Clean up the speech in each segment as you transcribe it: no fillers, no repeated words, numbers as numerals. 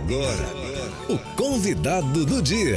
agora, o convidado do dia.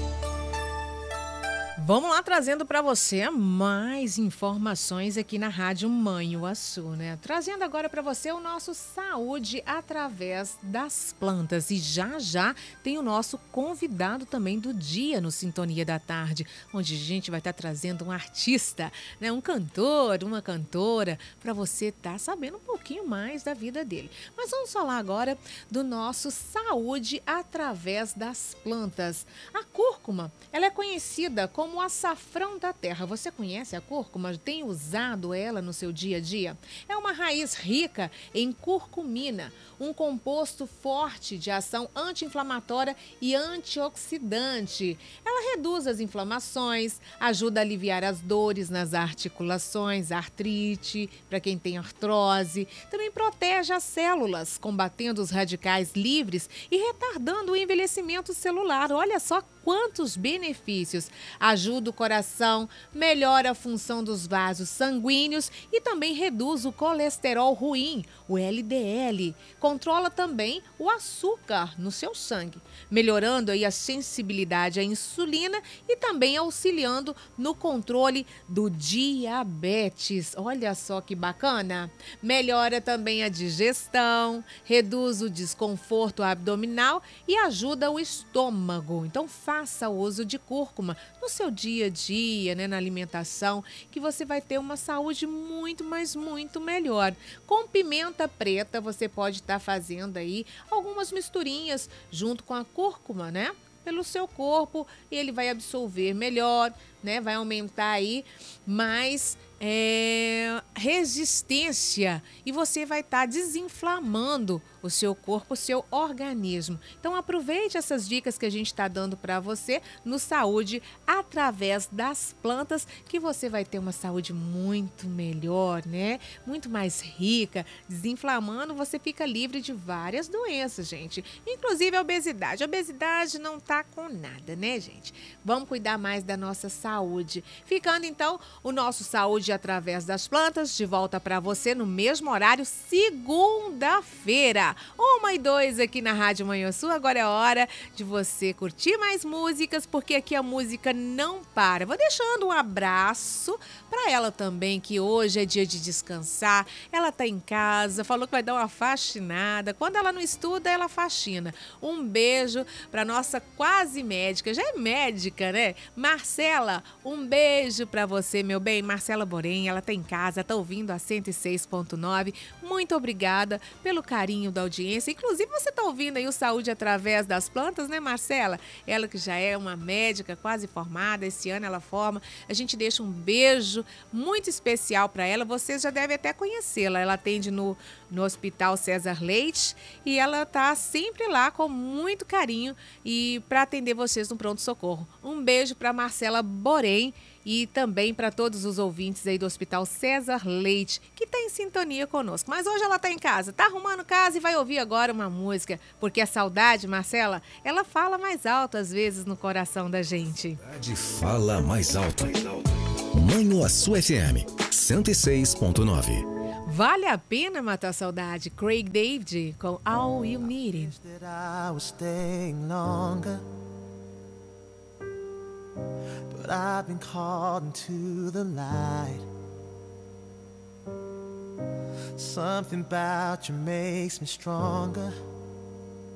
Vamos lá trazendo para você mais informações aqui na Rádio Manhuaçu, né? Trazendo agora para você o nosso Saúde através das plantas. E já tem o nosso convidado também do dia no Sintonia da Tarde, onde a gente vai estar trazendo um artista, né? Um cantor, uma cantora, para você estar sabendo um pouquinho mais da vida dele. Mas vamos falar agora do nosso Saúde através das plantas. A cúrcuma, ela é conhecida como o açafrão da terra. Você conhece a cúrcuma? Tem usado ela no seu dia a dia? É uma raiz rica em curcumina, um composto forte de ação anti-inflamatória e antioxidante. Ela reduz as inflamações, ajuda a aliviar as dores nas articulações, artrite, para quem tem artrose. Também protege as células, combatendo os radicais livres e retardando o envelhecimento celular. Olha só quantos benefícios. Ajuda o coração, melhora a função dos vasos sanguíneos e também reduz o colesterol ruim, o LDL. Controla também o açúcar no seu sangue, melhorando aí a sensibilidade à insulina e também auxiliando no controle do diabetes. Olha só que bacana! Melhora também a digestão, reduz o desconforto abdominal e ajuda o estômago. Então faça uso de cúrcuma no seu dia a dia, né, na alimentação, que você vai ter uma saúde muito, mas muito melhor. Com pimenta preta, você pode estar fazendo aí algumas misturinhas junto com a cúrcuma, né? Pelo seu corpo, e ele vai absorver melhor, né? Vai aumentar aí mais resistência e você vai estar desinflamando o seu corpo, o seu organismo. Então aproveite essas dicas que a gente está dando para você no Saúde através das plantas, que você vai ter uma saúde muito melhor, né? Muito mais rica. Desinflamando, você fica livre de várias doenças, gente. Inclusive a obesidade. A obesidade não tá com nada, né, gente? Vamos cuidar mais da nossa saúde. Ficando então o nosso Saúde através das plantas, de volta para você no mesmo horário, segunda-feira, 1h02 aqui na Rádio Manhuaçu. Agora é hora de você curtir mais músicas, porque aqui a música não para. Vou deixando um abraço para ela também, que hoje é dia de descansar. Ela tá em casa, falou que vai dar uma faxinada. Quando ela não estuda, ela faxina. Um beijo para nossa quase médica, já é médica, né? Marcela, um beijo para você, meu bem. Marcela Borém, ela tá em casa, tá ouvindo a 106.9. Muito obrigada pelo carinho da audiência. Inclusive, você tá ouvindo aí o Saúde através das plantas, né, Marcela? Ela que já é uma médica quase formada, esse ano ela forma. A gente deixa um beijo muito especial para ela. Vocês já devem até conhecê-la. Ela atende no Hospital César Leite e ela tá sempre lá com muito carinho e para atender vocês no pronto-socorro. Um beijo para Marcela Borém e também para todos os ouvintes aí do Hospital César Leite, que está em sintonia conosco. Mas hoje ela está em casa, está arrumando casa e vai ouvir agora uma música, porque a saudade, Marcela, ela fala mais alto às vezes no coração da gente. A saudade fala mais alto. Manhuaçu FM 106.9. Vale a pena matar a saudade. Craig David com All You Needed. But I've been called into the light. Something about you makes me stronger.